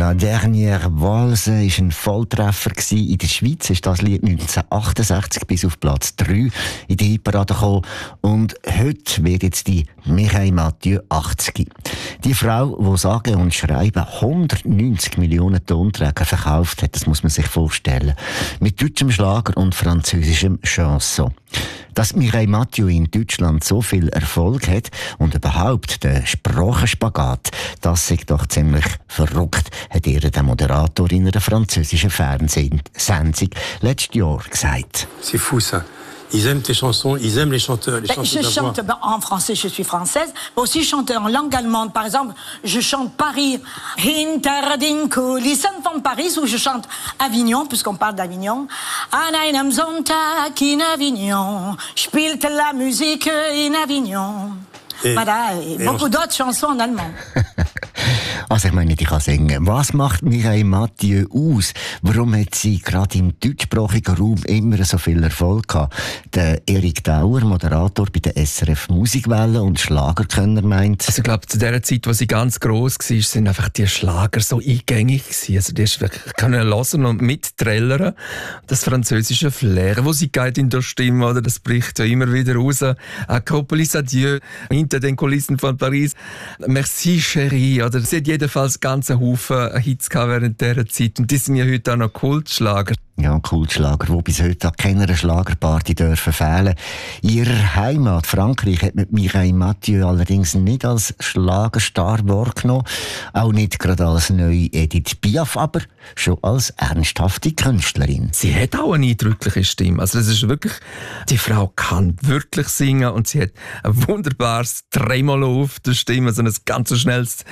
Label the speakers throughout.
Speaker 1: La dernière Valse war ein Volltreffer. In der Schweiz ist das Lied 1968 bis auf Platz 3 in die Hitparade gekommen. Und heute wird jetzt die Mireille Mathieu 80. Die Frau, die sage und schreibe 190 Millionen Tonträger verkauft hat, das muss man sich vorstellen. Mit deutschem Schlager und französischem Chanson. Dass Mireille Mathieu in Deutschland so viel Erfolg hat und überhaupt der Sprachenspagat, das ist doch ziemlich verrückt, hat ihr der Moderator in einer französischen Fernsehsendung letztes Jahr gesagt.
Speaker 2: C'est fou ça. Ils aiment tes chansons, ils aiment les chanteurs. Les chanteurs
Speaker 3: je chante en français, je suis française, mais aussi je chante en langue allemande. Par exemple, je chante Paris, hinter den Kulissen von Paris, ou je chante Avignon, puisqu'on parle d'Avignon. An einem Sonntag in Avignon, spielte la musique in Avignon. Voilà, beaucoup d'autres chansons en allemand.
Speaker 1: Also ich meine, ich kann singen. Was macht Mireille Mathieu aus? Warum hat sie gerade im deutschsprachigen Raum immer so viel Erfolg gehabt? Der Erik Dauer, Moderator bei der SRF Musikwelle und Schlagerkönner, meint...
Speaker 4: Also ich glaube, zu der Zeit, wo sie ganz gross war, sind einfach die Schlager so eingängig gewesen. Also die hast wirklich können hören und mitträllern. Das französische Flair, wo sie geht in der Stimme, oder, das bricht ja immer wieder raus. Acropolis Adieu, hinter den Kulissen von Paris. Merci Chérie, oder sie hat jedenfalls ganzen Haufen Hits gehabt während dieser Zeit. Und die sind ja heute auch noch Kultschlager.
Speaker 1: Ja, Kultschlager, die bis heute an keiner Schlagerparty dürfen fehlen. In ihrer Heimat Frankreich hat man Mireille Mathieu allerdings nicht als Schlagerstar wahrgenommen, auch nicht gerade als neue Edith Piaf, aber schon als ernsthafte Künstlerin.
Speaker 4: Sie hat auch eine eindrückliche Stimme. Also das ist wirklich, die Frau kann wirklich singen und sie hat ein wunderbares Tremolo auf der Stimme, so ein ganz schnelles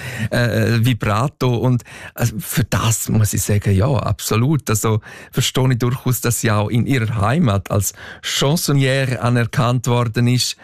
Speaker 4: Vibrato, und also für das muss ich sagen, ja, absolut. Also verstehe ich durchaus, dass sie auch in ihrer Heimat als Chansonnière anerkannt worden ist.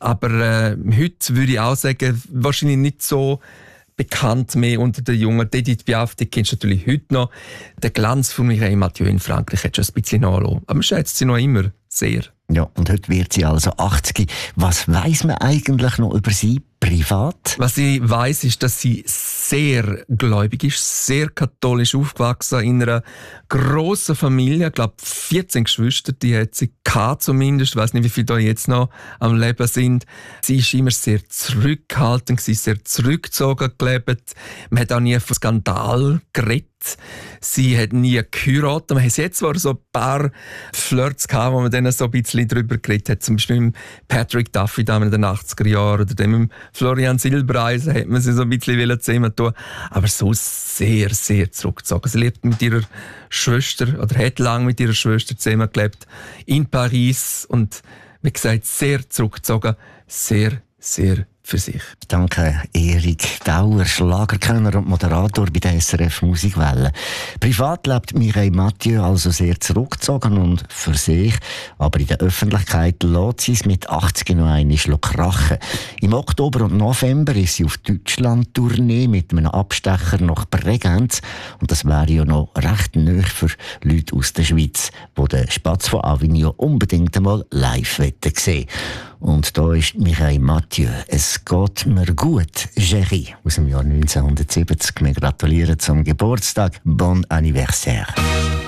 Speaker 4: Aber heute würde ich auch sagen, wahrscheinlich nicht so bekannt mehr unter den Jungen. Edith Piaf, die kennst du natürlich heute noch. Der Glanz von Mireille Mathieu in Frankreich hat schon ein bisschen nachgelassen. Aber man schätzt sie noch immer sehr.
Speaker 1: Ja, und heute wird sie also 80. Was weiss man eigentlich noch über sie privat?
Speaker 4: Was ich weiss, ist, dass sie sehr gläubig ist, sehr katholisch aufgewachsen, in einer grossen Familie. Ich glaube, 14 Geschwister, die hat sie gehabt zumindest. Ich weiss nicht, wie viele da jetzt noch am Leben sind. Sie ist immer sehr zurückhaltend, sehr zurückgezogen gelebt. Man hat auch nie von Skandal geredet. Sie hat nie geheiratet. Man hat jetzt zwar so ein paar Flirts gehabt, wo man dann so ein bisschen drüber geredet hat. Zum Beispiel mit Patrick Duffy in den 80er Jahren oder dem Florian Silbereisen hat man sie so ein bisschen zusammen tun. Aber so sehr, sehr zurückgezogen. Sie lebt mit ihrer Schwester oder hat lange mit ihrer Schwester zusammen gelebt in Paris und wie gesagt, sehr zurückgezogen, sehr, sehr für sich.
Speaker 1: Danke, Erik Dauer, Schlagerkönner und Moderator bei der SRF Musikwelle. Privat lebt Mireille Mathieu also sehr zurückgezogen und für sich, aber in der Öffentlichkeit lässt sie es mit 80 noch einmal krachen. Im Oktober und November ist sie auf Deutschland-Tournee mit einem Abstecher nach Bregenz, und das wäre ja noch recht nöch für Leute aus der Schweiz, die den Spatz von Avignon unbedingt einmal live sehen wollen. Und da ist Mireille Mathieu. Es geht mir gut, Chérie, aus dem Jahr 1970. Wir gratulieren zum Geburtstag. Bon anniversaire.